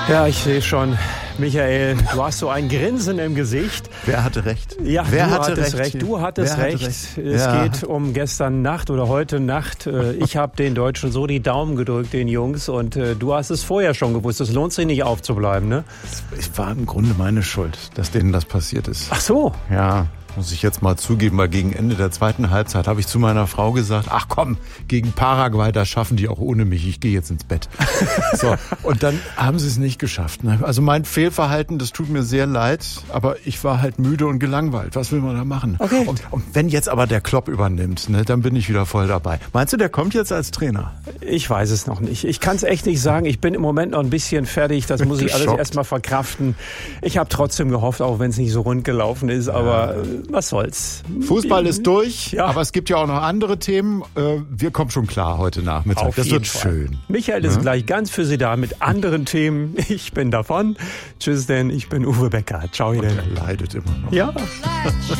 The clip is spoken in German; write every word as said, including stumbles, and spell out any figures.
Ja, ich sehe schon. Michael, du hast so ein Grinsen im Gesicht. Wer hatte recht? Ja, Wer du hatte hattest recht? recht. Du hattest Wer hatte recht. recht? Es Ja. geht um gestern Nacht oder heute Nacht. Ich habe den Deutschen so die Daumen gedrückt, den Jungs. Und du hast es vorher schon gewusst. Es lohnt sich nicht aufzubleiben, ne? Es war im Grunde meine Schuld, dass denen das passiert ist. Ach so. Ja, muss ich jetzt mal zugeben, weil gegen Ende der zweiten Halbzeit habe ich zu meiner Frau gesagt, ach komm, gegen Paraguay, das schaffen die auch ohne mich, ich gehe jetzt ins Bett. So, und dann haben sie es nicht geschafft. Ne? Also mein Fehlverhalten, das tut mir sehr leid, aber ich war halt müde und gelangweilt. Was will man da machen? Okay. Und, und wenn jetzt aber der Klopp übernimmt, ne, dann bin ich wieder voll dabei. Meinst du, der kommt jetzt als Trainer? Ich weiß es noch nicht. Ich kann es echt nicht sagen. Ich bin im Moment noch ein bisschen fertig. Das muss ich alles Geschockt. erstmal verkraften. Ich habe trotzdem gehofft, auch wenn es nicht so rund gelaufen ist, aber ja. Was soll's. Fußball ist durch, ja. Aber es gibt ja auch noch andere Themen. Wir kommen schon klar heute Nachmittag. Auf das jeden wird Fall. schön. Michael ist ja? gleich ganz für Sie da mit anderen Themen. Ich bin davon. Tschüss denn, ich bin Uwe Becker. Ciao, Und denn. er leidet immer noch. Ja.